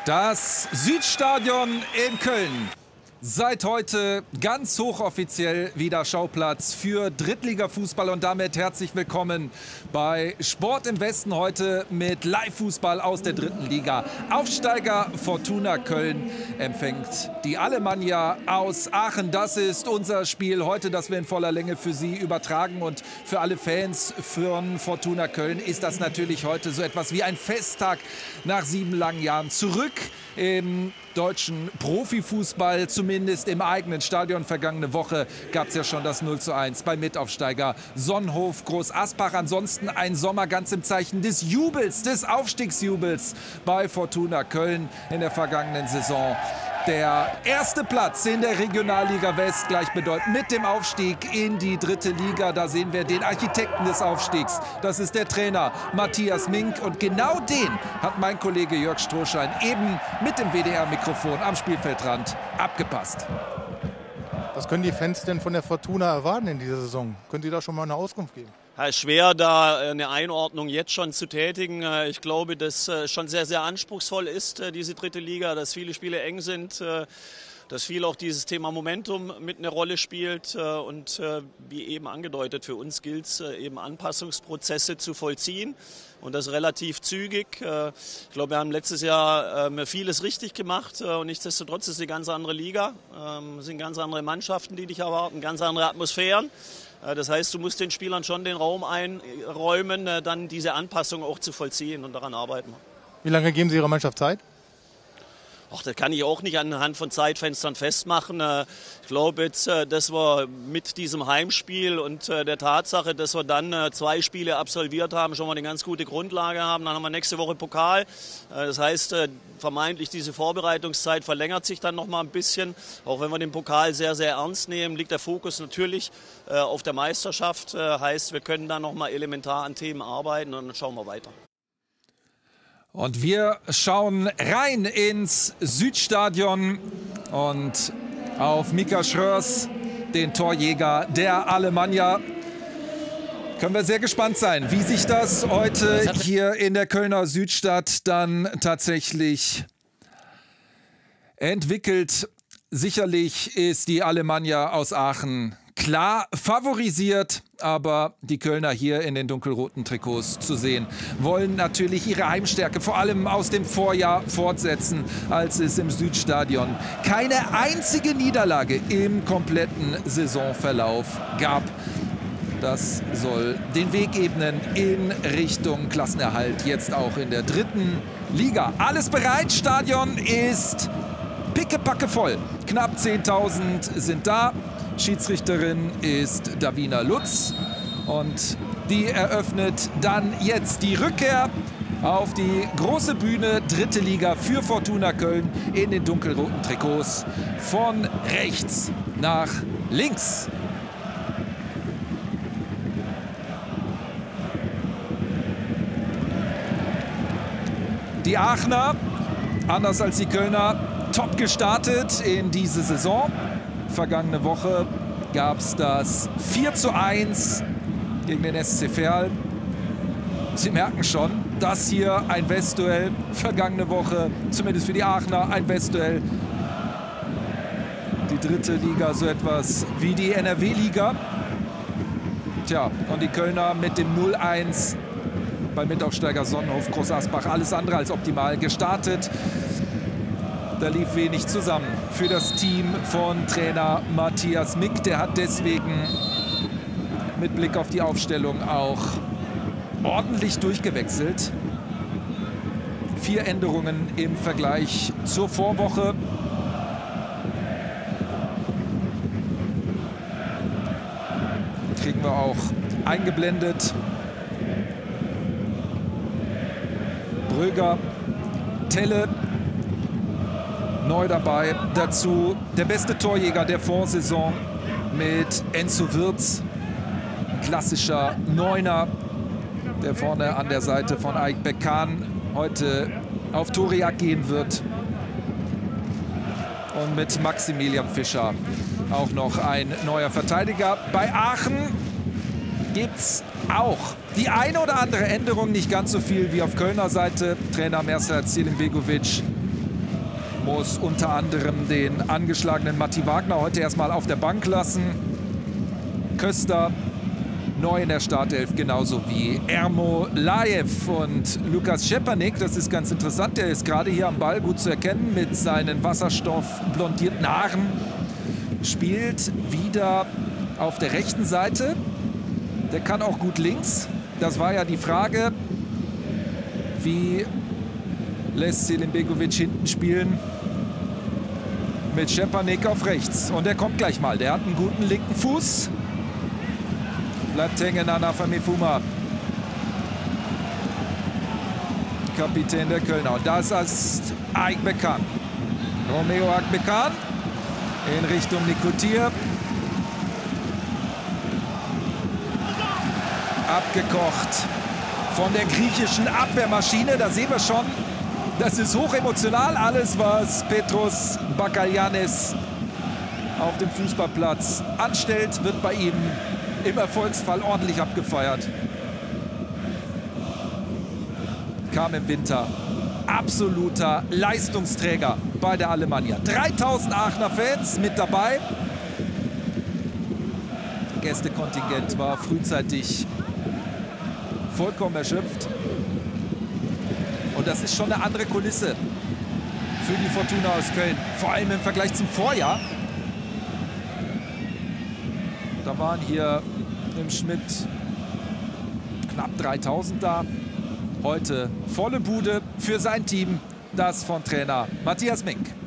Das Südstadion in Köln. Seit heute ganz hochoffiziell wieder Schauplatz für Drittligafußball und damit herzlich willkommen bei Sport im Westen heute mit Live-Fußball aus der dritten Liga. Aufsteiger Fortuna Köln empfängt die Alemannia aus Aachen. Das ist unser Spiel heute, das wir in voller Länge für Sie übertragen und für alle Fans von Fortuna Köln ist das natürlich heute so etwas wie ein Festtag nach 7 langen Jahren zurück im deutschen Profifußball, zumindest im eigenen Stadion. Vergangene Woche gab es ja schon das 0:1 beim Mitaufsteiger Sonnhof Groß Asbach. Ansonsten ein Sommer ganz im Zeichen des Jubels, des Aufstiegsjubels bei Fortuna Köln in der vergangenen Saison. Der erste Platz in der Regionalliga West gleichbedeutend mit dem Aufstieg in die dritte Liga. Da sehen wir den Architekten des Aufstiegs. Das ist der Trainer Matthias Mink. Und genau den hat mein Kollege Jörg Strohschein eben mit dem WDR-Mikrofon am Spielfeldrand abgepasst. Was können die Fans denn von der Fortuna erwarten in dieser Saison? Können Sie da schon mal eine Auskunft geben? Ja, schwer, da eine Einordnung jetzt schon zu tätigen. Ich glaube, dass schon sehr, sehr anspruchsvoll ist, diese dritte Liga, dass viele Spiele eng sind, dass viel auch dieses Thema Momentum mit eine Rolle spielt. Und wie eben angedeutet, für uns gilt es eben Anpassungsprozesse zu vollziehen und das relativ zügig. Ich glaube, wir haben letztes Jahr vieles richtig gemacht und nichtsdestotrotz ist es eine ganz andere Liga. Es sind ganz andere Mannschaften, die dich erwarten, ganz andere Atmosphären. Das heißt, du musst den Spielern schon den Raum einräumen, dann diese Anpassung auch zu vollziehen und daran arbeiten. Wie lange geben Sie Ihrer Mannschaft Zeit? Ach, das kann ich auch nicht anhand von Zeitfenstern festmachen. Ich glaube jetzt, dass wir mit diesem Heimspiel und der Tatsache, dass wir dann 2 Spiele absolviert haben, schon mal eine ganz gute Grundlage haben. Dann haben wir nächste Woche Pokal. Das heißt, vermeintlich diese Vorbereitungszeit verlängert sich dann noch mal ein bisschen. Auch wenn wir den Pokal sehr, sehr ernst nehmen, liegt der Fokus natürlich auf der Meisterschaft. Heißt, wir können dann noch mal elementar an Themen arbeiten und dann schauen wir weiter. Und wir schauen rein ins Südstadion und auf Mika Schröers, den Torjäger der Alemannia. Können wir sehr gespannt sein, wie sich das heute hier in der Kölner Südstadt dann tatsächlich entwickelt. Sicherlich ist die Alemannia aus Aachen klar favorisiert, aber die Kölner hier in den dunkelroten Trikots zu sehen, wollen natürlich ihre Heimstärke vor allem aus dem Vorjahr fortsetzen, als es im Südstadion keine einzige Niederlage im kompletten Saisonverlauf gab. Das soll den Weg ebnen in Richtung Klassenerhalt, jetzt auch in der dritten Liga. Alles bereit, Stadion ist pickepacke voll. Knapp 10.000 sind da. Schiedsrichterin ist Davina Lutz und die eröffnet dann jetzt die Rückkehr auf die große Bühne dritte Liga für Fortuna Köln in den dunkelroten Trikots von rechts nach links. Die Aachener, anders als die Kölner, top gestartet in diese Saison. Vergangene Woche gab es das 4:1 gegen den SC Verl. Sie merken schon, das hier ein Westduell. Vergangene Woche, zumindest für die Aachener, ein Westduell. Die dritte Liga, so etwas wie die NRW-Liga. Tja, und die Kölner mit dem 0:1 beim Mitaufsteiger Sonnhof Groß Asbach. Alles andere als optimal gestartet. Da lief wenig zusammen für das Team von Trainer Matthias Mink. Der hat deswegen mit Blick auf die Aufstellung auch ordentlich durchgewechselt. 4 Änderungen im Vergleich zur Vorwoche. Kriegen wir auch eingeblendet. Bröger, Telle neu dabei. Dazu der beste Torjäger der Vorsaison mit Enzo Wirtz. Ein klassischer Neuner, der vorne an der Seite von Aik Bekan heute auf Torjagd gehen wird. Und mit Maximilian Fischer auch noch ein neuer Verteidiger. Bei Aachen gibt es auch die eine oder andere Änderung, nicht ganz so viel wie auf Kölner Seite. Trainer Mersat Selimbegovic muss unter anderem den angeschlagenen Matti Wagner heute erstmal auf der Bank lassen. Köster neu in der Startelf, genauso wie Ermo Lajew und Lukas Schepanik. Das ist ganz interessant, der ist gerade hier am Ball gut zu erkennen mit seinen wasserstoffblondierten Haaren. Spielt wieder auf der rechten Seite. Der kann auch gut links. Das war ja die Frage, wie lässt Selim Begovic hinten spielen mit Schepanik auf rechts. Und der kommt gleich mal. Der hat einen guten linken Fuß. Bleibt hängen an Afamifuma. Kapitän der Kölner. Und das ist Akbekan. Romeo Akbekan in Richtung Nikotir. Abgekocht von der griechischen Abwehrmaschine. Da sehen wir schon, das ist hochemotional. Alles, was Petros Bakalyanis auf dem Fußballplatz anstellt, wird bei ihm im Erfolgsfall ordentlich abgefeiert. Kam im Winter absoluter Leistungsträger bei der Alemannia. 3000 Aachener Fans mit dabei. Das Gästekontingent war frühzeitig vollkommen erschöpft. Und das ist schon eine andere Kulisse für die Fortuna aus Köln. Vor allem im Vergleich zum Vorjahr. Da waren hier im Schnitt knapp 3000 da. Heute volle Bude für sein Team, das von Trainer Matthias Mink.